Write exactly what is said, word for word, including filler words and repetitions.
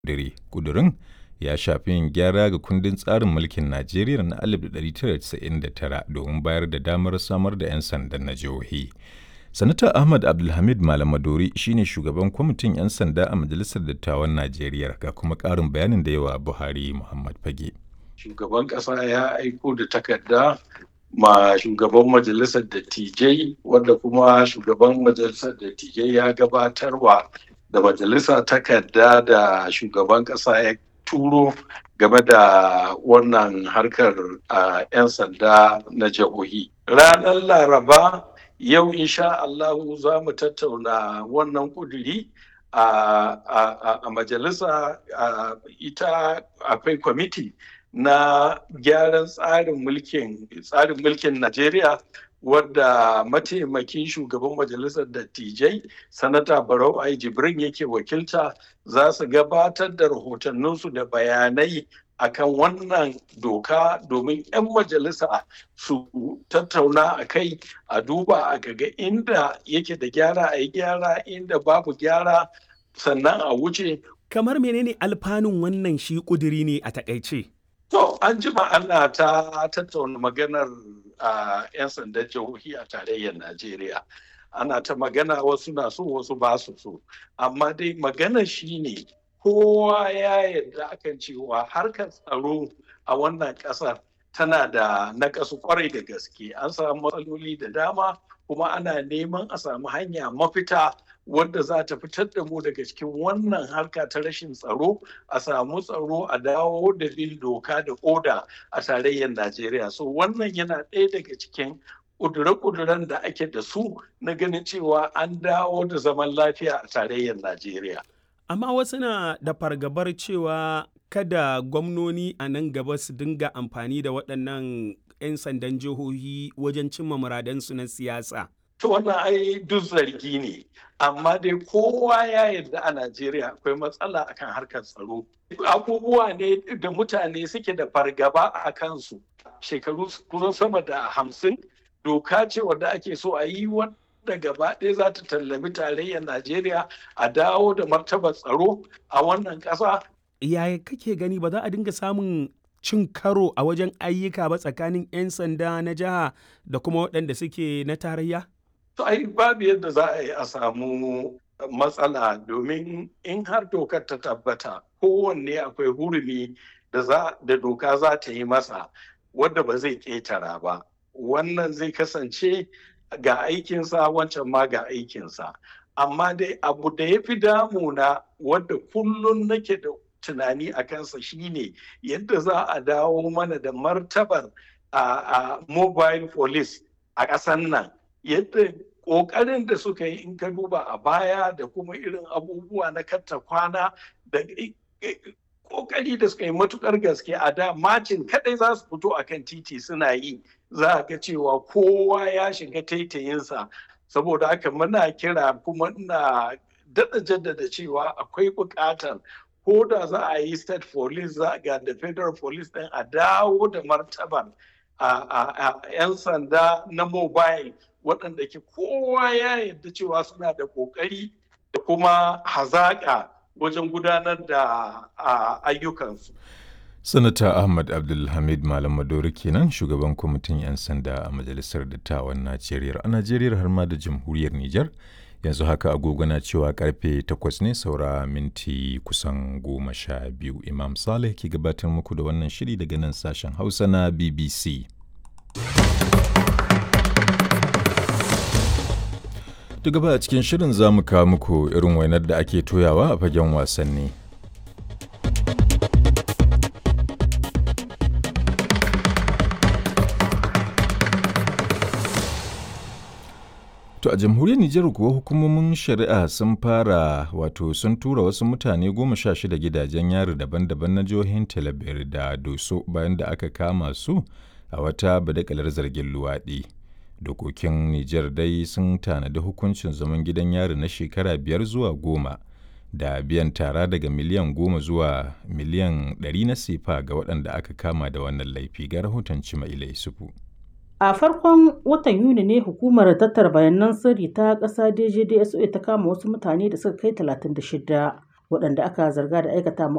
dare. Ƙudurin ya shafi yin gyara ga kundin tsarin mulkin Najeriya na alif ɗari tara da casa'in da tara domin bayar da damar samar da 'yan sandan na jihohi. Sanata Ahmad Abdulhamid Malamadori shine shugaban kwamitin 'yan sanda a Majalisar Dattawan Najeriya ga kuma ƙarin bayanin da yawa Buhari Muhammad Fage. Shugaban ƙasa ya aiko da takarda ma shugaban majalisar dattijai wanda kuma shugaban majalisar dattijai ya gabatarwa da majalisa takarda da shugaban ƙasa ya turo game da wannan harkar uh, 'yan sanda na jihohi. Ranar Laraba yau insha Allahu za mu tattauna wannan kuduri a, a, a majalisa a, ita akwai kwamiti na gyaran tsarin mulkin tsarin mulkin Najeriya wadda mataimakin shugaban majalisar dattijai sanata Barau Ai Jibrin yake wakilta za su gabatar da rahotanninsu da bayanai akan wannan doka domin 'yan majalisa su tattauna a kai a duba a ga inda yake da gyara a yi gyara inda babu gyara sannan a wuce. Kamar menene alfanun wannan shi kuduri ne a takaice? To an jima ana ta tattauna maganar uh, 'yan sandan jihohi a tarayyar Najeriya. Ana ta magana wasu na so wasu ba su so. Amma dai magana shi ne kowa ya yarda akan cewa harkar tsaro a wannan ƙasar tana da naƙasu kwarai da gaske. An samu matsaloli da dama kuma ana neman a samu hanya mafita wadda za ta fitar da mu daga cikin wannan harka ta rashin tsaro, a samu tsaro a dawo da bin doka da oda a tarayyar Najeriya. So wannan yana ɗaya daga cikin ƙudure-ƙuduren da ake da su na ganin cewa an dawo da zaman lafiya a tarayyar Najeriya. Amma wasu na da fargabar cewa kada gwamnoni a nan gaba su dinga amfani da waɗannan 'yan sandan jihohi wajen cimma muradansu na siyasa. To wannan ai duk zargi ne, amma dai kowa ya yarda a Najeriya akwai matsala akan harkar tsaro. Abubuwa ne da mutane suke da fargaba a kansu. Shekaru kusan sama da hamsin doka ce wadda ake so a yi da gaba ɗaya za ta tallabi tarayyar Najeriya a dawo da martabar tsaro a wannan ƙasa. Yaya kake gani ba za a dinga samun cin karo a wajen ayyuka ba tsakanin 'yan sanda na jiha da kuma waɗanda suke na tarayya? To ai babu yadda za a yi a samu matsala domin in har dokar ta tabbata kowanne akwai hurumi da za da doka za ta yi masa wadda ba zai ƙetara ba. Wannan zai kasance ga aikinsa wancan ma ga aikinsa. Amma dai abu da ya fi damuna wadda kullum nake da tunani a kansa shine yadda za a dawo mana da martabar a mobile police a ƙasan nan. Yadda ƙoƙarin da suka yi in ka duba a baya da kuma irin abubuwa na katta kwana da ƙoƙari da suka yi matuƙar gaske a da macin kaɗai za su fito a kan titi suna yi za a ga cewa kowa ya shiga taitayinsa saboda haka muna kira kuma ina daɗa jaddada cewa akwai buƙatar ko da za a yi state police za ga da federal police ɗin a dawo da martaban a 'yan sanda na mobile waɗanda ke kowa ya yarda cewa suna da ƙoƙari da kuma hazaƙa wajen gudanar da ayyukansu. Sanata Ahmad Abdulhamid Malamadori kenan shugaban kwamitin 'yan sanda a Majalisar Dattawan Najeriya a Najeriya har ma da Jamhuriyar Nijar. Yanzu haka agogo na cewa karfe takwas ne saura minti kusan goma sha biyu. Imam Saleh ke gabatar muku da wannan shiri daga nan sashen Hausa na B B C. Duk gaba a cikin shirin za mu kawo muku irin wainar da ake toyawa a fagen wasanni. To a jamhuriyar Nijar kuwa hukumomin shari'a sun fara wato sun tura wasu mutane goma sha shida gidajen yari daban-daban na jihohin Talabiyar da Doso bayan da aka kama su a wata badakalar zargin luwaɗi. Dokokin Nijar dai sun tanadi hukuncin zaman gidan yari na shekara biyar zuwa goma da biyan tara daga miliyan goma zuwa miliyan ɗari na sefa ga waɗanda aka kama da wannan laifi ga rahoton Cimaila Isufu. A farkon watan Yuni ne hukumar tattara bayanan sirri ta ƙasa D J D S O ta kama wasu mutane da suka kai talatin da shida waɗanda aka zarga da aikata